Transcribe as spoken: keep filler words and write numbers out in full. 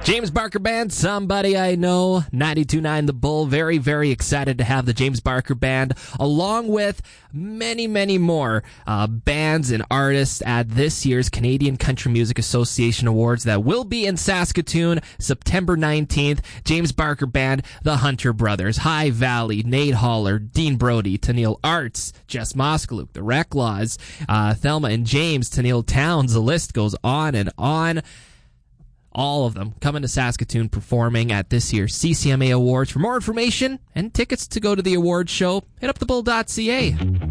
James Barker Band, Somebody I Know, ninety-two point nine The Bull. Very, very excited to have the James Barker Band, along with many, many more uh, bands and artists at this year's Canadian Country Music Association Awards that will be in Saskatoon, September nineteenth. James Barker Band, the Hunter Brothers, High Valley, Nate Holler, Dean Brody, Tennille Arts, Jess Moskaluk, the Reclaws, uh, Thelma and James, Tennille Towns. The list goes on and on. All of them coming to Saskatoon performing at this year's C C M A Awards. For more information and tickets to go to the awards show, hit up the bull dot c a.